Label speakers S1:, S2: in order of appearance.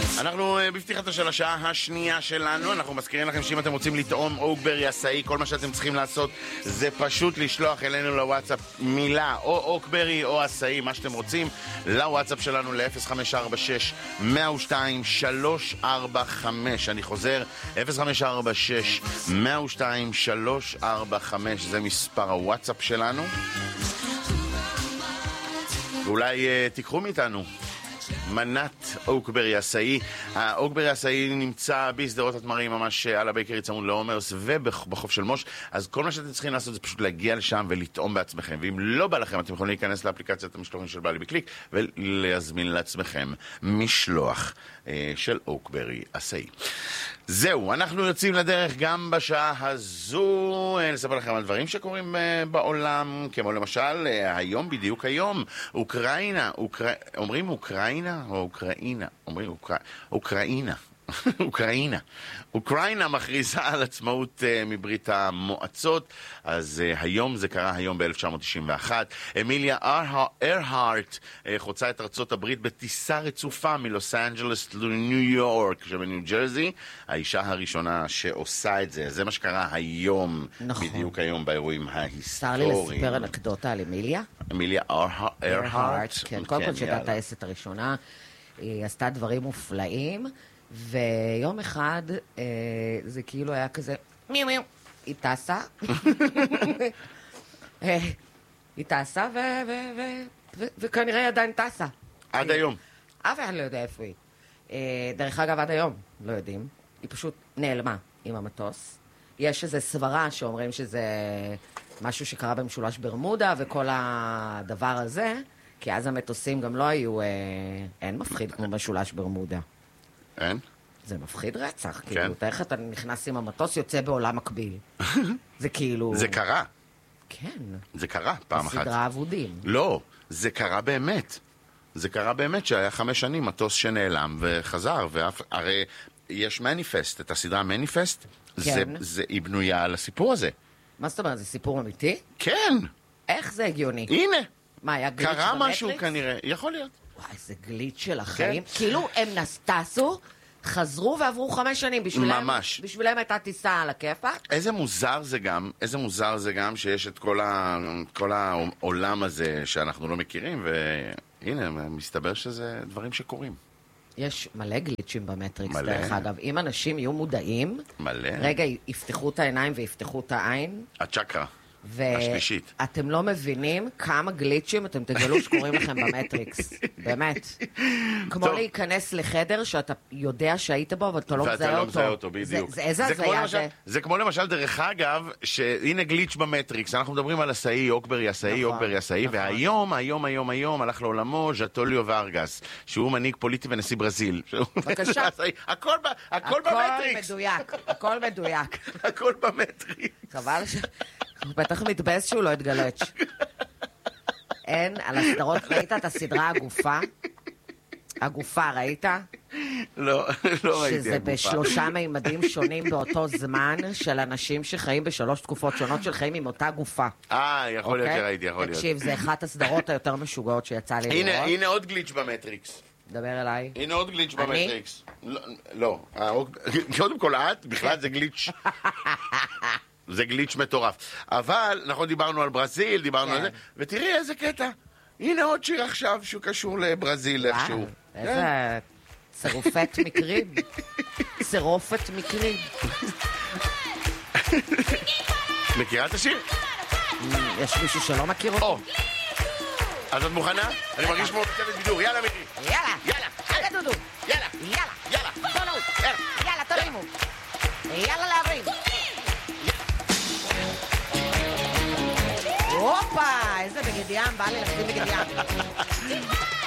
S1: אנחנו בפתיחת של השעה השנייה שלנו. אנחנו מזכירים לכם שאם אתם רוצים לטעום אוקברי עשאי, כל מה שאתם צריכים לעשות זה פשוט לשלוח אלינו לוואטסאפ מילה או אוקברי או עשאי, מה שאתם רוצים, לוואטסאפ שלנו ל-0546-102-345. אני חוזר, 0546-102-345, זה מספר הוואטסאפ שלנו. ואולי תיקחו מאיתנו מנת אוקברי עשאי. האוקברי עשאי נמצא בשדרות התמרים, ממש על הבייקרי צמוד לעומרס ובחוף של מוש. אז כל מה שאתם צריכים לעשות זה פשוט להגיע לשם ולטעום בעצמכם, ואם לא בא לכם אתם יכולים להיכנס לאפליקציית המשלוחים של בעלי בקליק ולהזמין לעצמכם משלוח של אוקברי עשאי. זהו, אנחנו יוצאים לדרך גם בשעה הזו לספר לכם על דברים שקורים בעולם, כמו למשל היום, בדיוק היום, אוקראינה, אומרים אוקראינה או אוקראינה? אומרים אוקראינה. אוקראינה מכריזה על עצמאות מברית המועצות. אז היום זה קרה היום ב-1991. אמיליה ארהרט חוצה את ארצות הברית בטיסה רצופה מלוס אנג'לס לניו יורק שבניו ג'רזי. האישה הראשונה שעושה את זה. זה מה שקרה היום, נכון. בדיוק היום באירועים ההיסטוריים.
S2: אפשר לי לספר אנקדוטה על אמיליה?
S1: אמיליה ארהרט.
S2: כן, קודם כל שהייתה הטייסת הראשונה, היא עשתה דברים מופלאים. ויום אחד זה כאילו היה כזה מיו מיו, היא טסה וכנראה עדיין טסה
S1: עד היום.
S2: אף אחד לא יודע איפה היא. דרך אגב, עד היום לא יודעים. היא פשוט נעלמה עם המטוס. יש איזו סברה שאומרים שזה משהו שקרה במשולש ברמודה וכל הדבר הזה, כי אז המטוסים גם לא היו, אין מפחיד כמו משולש ברמודה.
S1: אין?
S2: זה מפחיד רצח,
S1: כן.
S2: כאילו, איך אתה נכנס עם המטוס, יוצא בעולם מקביל. זה כאילו...
S1: זה קרה.
S2: כן.
S1: זה קרה פעם אחת.
S2: בסדרה אבודים.
S1: לא, זה קרה באמת. זה קרה באמת שהיה 5 שנים מטוס שנעלם וחזר, הרי יש מניפסט, את הסדרה מניפסט,
S2: כן.
S1: היא בנויה על הסיפור הזה.
S2: מה זאת אומרת, זה סיפור אמיתי?
S1: כן.
S2: איך זה הגיוני?
S1: הנה.
S2: מה, היה גליץ' במטריקס?
S1: קרה משהו כנראה, יכול להיות.
S2: וואי, זה גליץ' של החיים.
S1: כן.
S2: כאילו הם טסו, חזרו ועברו 5 שנים.
S1: ממש.
S2: בשבילם הייתה טיסה על הכיפק.
S1: איזה מוזר זה גם שיש את כל העולם הזה שאנחנו לא מכירים, והנה, מסתבר שזה דברים שקורים.
S2: יש מלא גליצ'ים במטריקס,
S1: מלא.
S2: דרך אגב. אם אנשים יהיו מודעים,
S1: מלא.
S2: רגע, יפתחו את העיניים ויפתחו את העין,
S1: הצ'קרה. השלישית.
S2: ואתם לא מבינים כמה גליצ'ים אתם תגלו שקוראים לכם במטריקס. באמת. כמו להיכנס לחדר שאתה יודע שהיית בו, אבל אתה לא מזהה אותו.
S1: ואתה לא מזהה אותו, בדיוק.
S2: איזה הזיה זה.
S1: זה כמו למשל, דרך אגב, שהנה גליץ' במטריקס. אנחנו מדברים על עשאי, אוקברי עשאי, אוקברי עשאי, והיום הלך לעולמו ז'טוליו וארגס, שהוא מנהיג פוליטי ונשיא ברזיל.
S2: בבקשה.
S1: הכל במטריקס.
S2: הכל מדויק.
S1: הכל במטריקס.
S2: חבל הוא בטח מתבאס שהוא לא התגלץ'. אין, על הסדרות, ראית את הסדרה הגופה? הגופה, ראית?
S1: לא ראיתי
S2: שזה
S1: הגופה.
S2: ב3 מימדים שונים באותו זמן של אנשים שחיים ב3 תקופות שונות של חיים עם אותה גופה.
S1: יכול להיות שראיתי, יכול להיות.
S2: תקשיב, זה אחת הסדרות היותר משוגעות שיצא לי לראות.
S1: הנה עוד גליץ' במטריקס.
S2: דבר אליי.
S1: הנה עוד גליץ' במטריקס. לא. קודם כל את, בכלל זה גליץ'. זה גליץ' מטורף. אבל, נכון, דיברנו על ברזיל, דיברנו על זה, ותראי איזה קטע. הנה עוד שיר עכשיו שהוא קשור לברזיל איכשהו.
S2: איזה צירופת מקרים. צירופת מקרים.
S1: מכירה את השיר?
S2: יש מישהו שלא מכיר אותו?
S1: אז את מוכנה? אני מרגיש כמו בצוות בידור. יאללה מירי.
S2: יאללה דודו. יאללה תרימו. יאללה להרים. הופה, איזה בגד ים, בא לי לשים בגד ים.